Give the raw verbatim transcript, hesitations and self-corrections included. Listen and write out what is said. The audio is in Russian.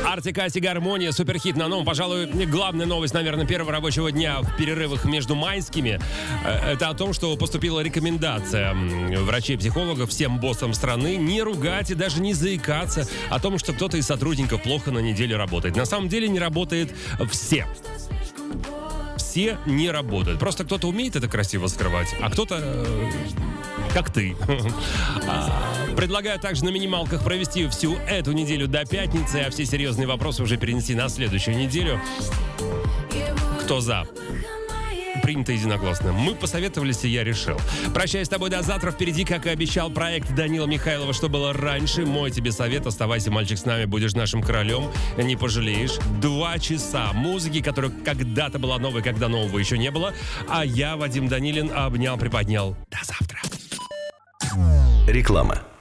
Артик Асти «Гармония», суперхит на новом. Пожалуй, главная новость, наверное, первого рабочего дня в перерывах между майскими. Это о том, что поступила рекомендация врачей-психологов всем боссам страны не ругать и даже не заикаться о том, что кто-то из сотрудников плохо на неделе работает. На самом деле не работает все. Все не работают. Просто кто-то умеет это красиво скрывать, а кто-то... как ты. Предлагаю также на минималках провести всю эту неделю до пятницы, а все серьезные вопросы уже перенести на следующую неделю. Кто за? Принято единогласно. Мы посоветовались, и я решил. Прощаюсь с тобой до завтра. Впереди, как и обещал, проект Данила Михайлова «Что было раньше». Мой тебе совет. Оставайся, мальчик, с нами. Будешь нашим королем. Не пожалеешь. Два часа музыки, которая когда-то была новой, когда нового еще не было. А я, Вадим Данилин, обнял, приподнял. До завтра. Реклама.